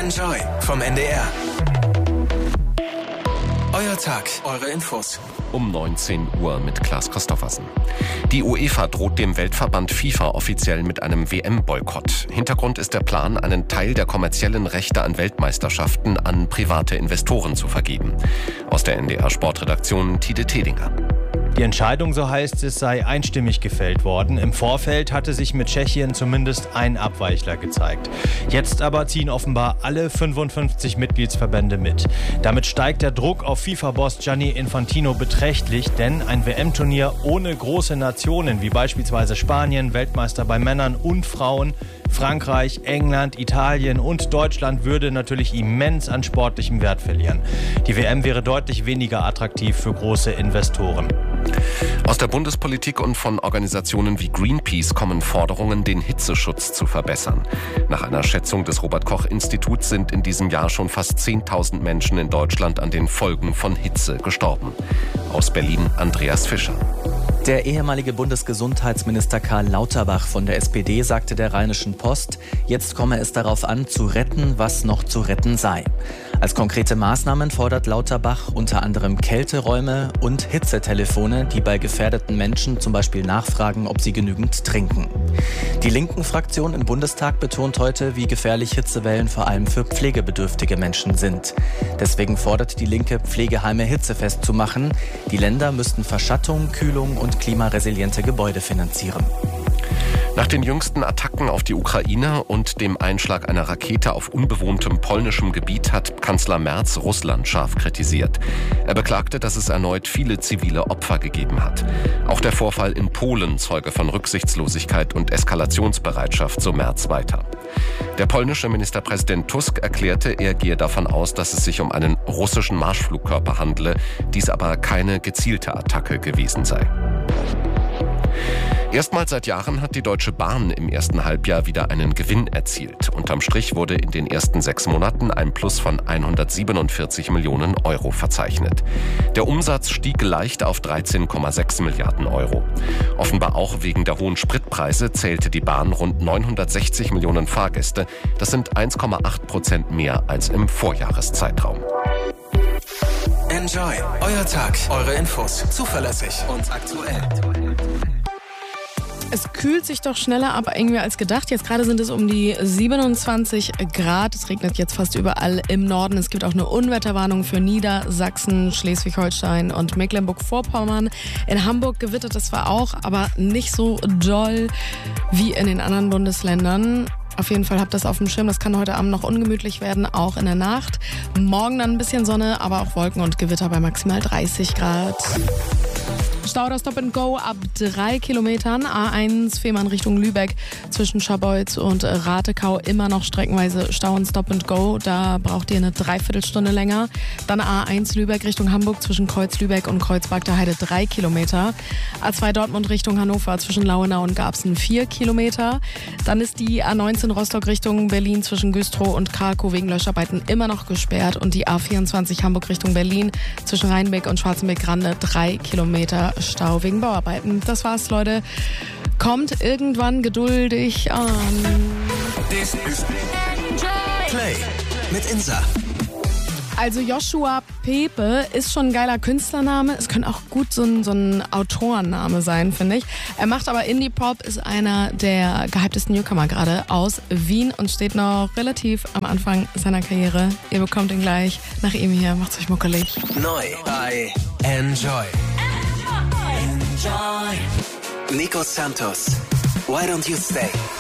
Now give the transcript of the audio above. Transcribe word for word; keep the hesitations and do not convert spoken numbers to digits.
Enjoy vom N D R. Euer Tag, eure Infos. Um neunzehn Uhr mit Klaas Christoffersen. Die UEFA droht dem Weltverband FIFA offiziell mit einem W M-Boykott. Hintergrund ist der Plan, einen Teil der kommerziellen Rechte an Weltmeisterschaften an private Investoren zu vergeben. Aus der N D R-Sportredaktion Tide Tedinger. Die Entscheidung, so heißt es, sei einstimmig gefällt worden. Im Vorfeld hatte sich mit Tschechien zumindest ein Abweichler gezeigt. Jetzt aber ziehen offenbar alle fünfundfünfzig Mitgliedsverbände mit. Damit steigt der Druck auf FIFA-Boss Gianni Infantino beträchtlich, denn ein W M-Turnier ohne große Nationen wie beispielsweise Spanien, Weltmeister bei Männern und Frauen, Frankreich, England, Italien und Deutschland würde natürlich immens an sportlichem Wert verlieren. Die W M wäre deutlich weniger attraktiv für große Investoren. Aus der Bundespolitik und von Organisationen wie Greenpeace kommen Forderungen, den Hitzeschutz zu verbessern. Nach einer Schätzung des Robert-Koch-Instituts sind in diesem Jahr schon fast zehntausend Menschen in Deutschland an den Folgen von Hitze gestorben. Aus Berlin Andreas Fischer. Der ehemalige Bundesgesundheitsminister Karl Lauterbach von der S P D sagte der Rheinischen Post, jetzt komme es darauf an, zu retten, was noch zu retten sei. Als konkrete Maßnahmen fordert Lauterbach unter anderem Kälteräume und Hitzetelefone, die bei gefährdeten Menschen zum Beispiel nachfragen, ob sie genügend trinken. Die linken Fraktion im Bundestag betont heute, wie gefährlich Hitzewellen vor allem für pflegebedürftige Menschen sind. Deswegen fordert die Linke, Pflegeheime hitzefest zu machen. Die Länder müssten Verschattung, Kühlung und klimaresiliente Gebäude finanzieren. Nach den jüngsten Attacken auf die Ukraine und dem Einschlag einer Rakete auf unbewohntem polnischem Gebiet hat Kanzler Merz Russland scharf kritisiert. Er beklagte, dass es erneut viele zivile Opfer gegeben hat. Auch der Vorfall in Polen zeuge von Rücksichtslosigkeit und Eskalationsbereitschaft, so Merz weiter. Der polnische Ministerpräsident Tusk erklärte, er gehe davon aus, dass es sich um einen russischen Marschflugkörper handle, dies aber keine gezielte Attacke gewesen sei. Erstmals seit Jahren hat die Deutsche Bahn im ersten Halbjahr wieder einen Gewinn erzielt. Unterm Strich wurde in den ersten sechs Monaten ein Plus von hundertsiebenundvierzig Millionen Euro verzeichnet. Der Umsatz stieg leicht auf dreizehn Komma sechs Milliarden Euro. Offenbar auch wegen der hohen Spritpreise zählte die Bahn rund neunhundertsechzig Millionen Fahrgäste. Das sind eins Komma acht Prozent mehr als im Vorjahreszeitraum. Enjoy, euer Tag, eure Infos, zuverlässig und aktuell. Es kühlt sich doch schneller ab irgendwie als gedacht. Jetzt gerade sind es um die siebenundzwanzig Grad. Es regnet jetzt fast überall im Norden. Es gibt auch eine Unwetterwarnung für Niedersachsen, Schleswig-Holstein und Mecklenburg-Vorpommern. In Hamburg gewittert es zwar auch, aber nicht so doll wie in den anderen Bundesländern. Auf jeden Fall habt das auf dem Schirm. Das kann heute Abend noch ungemütlich werden, auch in der Nacht. Morgen dann ein bisschen Sonne, aber auch Wolken und Gewitter bei maximal dreißig Grad. Stau oder Stop and Go ab drei Kilometern. A eins Fehmarn Richtung Lübeck zwischen Scharbeutz und Ratekau immer noch streckenweise Stau und Stop and Go. Da braucht ihr eine Dreiviertelstunde länger. Dann A eins Lübeck Richtung Hamburg zwischen Kreuz-Lübeck und Kreuz-Bagder Heide drei Kilometer. A zwei Dortmund Richtung Hannover zwischen Lauenau und Garbsen vier Kilometer. Dann ist die A neunzehn Rostock Richtung Berlin zwischen Güstrow und Krakow wegen Löscharbeiten immer noch gesperrt. Und die A vierundzwanzig Hamburg Richtung Berlin zwischen Rheinbeck und Schwarzenbeck-Grande drei Kilometer Stau wegen Bauarbeiten. Das war's, Leute. Kommt irgendwann geduldig an. This is Play mit Insa. Also Joshua Pepe ist schon ein geiler Künstlername. Es könnte auch gut so ein, so ein Autorenname sein, finde ich. Er macht aber Indie-Pop, ist einer der gehyptesten Newcomer gerade aus Wien und steht noch relativ am Anfang seiner Karriere. Ihr bekommt ihn gleich nach ihm hier. Macht's euch muckelig. Neu bei Enjoy. Enjoy. Nico Santos, Why Don't You Stay?